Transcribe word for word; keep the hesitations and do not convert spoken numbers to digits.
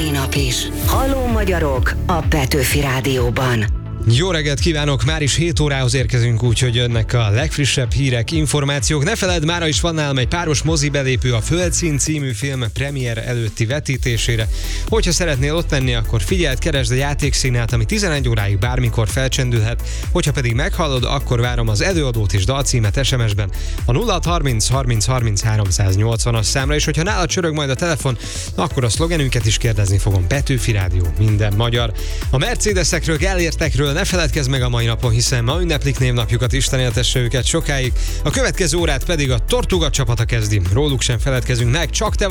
mai nap is. Halló magyarok a Petőfi Rádióban. Jó reggelt kívánok, már is hét órához érkezünk, úgyhogy jönnek a legfrissebb hírek, információk. Ne feledd, mára is van nálam egy páros mozi belépő a Földszín című film premier előtti vetítésére. Hogyha szeretnél ott lenni, akkor figyeld, keresd a játékszínát, ami tizenegy óráig bármikor felcsendülhet. Hogyha pedig meghallod, akkor várom az előadót és dalcímet es em es-ben a nulla harminc harminc harminc háromszáznyolcvanas számra, és hogyha nálad csörög majd a telefon, akkor a szlogenünket is kérdezni fogom. Petőfi Rádió, minden magyar. A Mercedesekről, Gellértekről ne feledkezz meg a mai napon, hiszen ma ünneplik névnapjukat, Isten éltesse őket sokáig. A következő órát pedig a Tortuga csapata kezdi. Róluk sem feledkezünk meg, csak te vagy